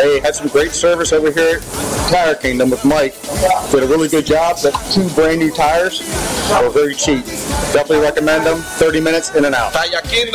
Hey, had some great service over here at Tire Kingdom with Mike. Did a really good job. The 2 brand new tires were very cheap. Definitely recommend them. 30 minutes in and out. Tire Kingdom.